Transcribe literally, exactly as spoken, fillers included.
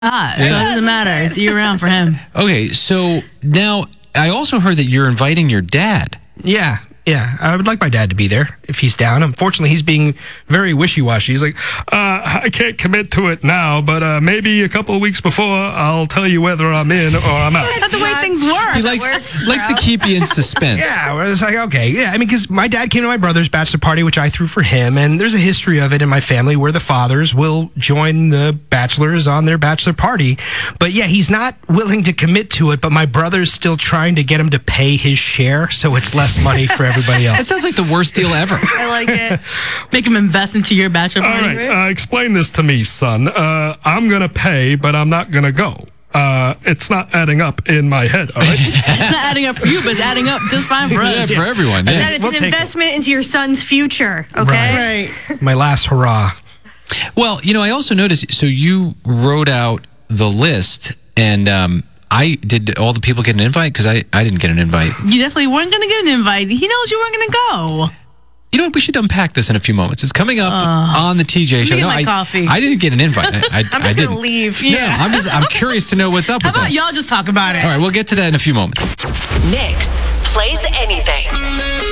hot, so it doesn't matter. It's year round for him. Okay, so now I also heard that you're inviting your dad. Yeah, yeah. I would like my dad to be there if he's down. Unfortunately, he's being very wishy-washy. He's like, uh, I can't commit to it now, but uh, maybe a couple of weeks before I'll tell you whether I'm in or I'm out. That's the way things work. He likes works, likes to bro. keep you in suspense. Yeah, well, it's like, okay. Yeah, I mean, because my dad came to my brother's bachelor party, which I threw for him, and there's a history of it in my family where the fathers will join the bachelors on their bachelor party. But yeah, he's not willing to commit to it, but my brother's still trying to get him to pay his share, so it's less money for everybody That else. sounds like the worst deal ever. I like it. Make him invest into your bachelor All party. right, uh, explain this to me, son. Uh, I'm going to pay, but I'm not going to go. Uh, it's not adding up in my head, all right? It's not adding up for you, but it's adding up just fine for Yeah, us. for everyone. Yeah. That it's We'll an take it. investment into your son's future, okay? Right. My last hurrah. Well, you know, I also noticed, so you wrote out the list, and um, I did all the people get an invite? Because I, I didn't get an invite. You definitely weren't going to get an invite. He knows you weren't going to go. You know what? We should unpack this in a few moments. It's coming up on the T J show. get No, my I, coffee. I didn't get an invite. I, I, I'm I just going didn't. to leave. Yeah. I'm just I'm curious to know what's up How with about that. y'all just talk about it? All right, we'll get to that in a few moments. Nix plays anything.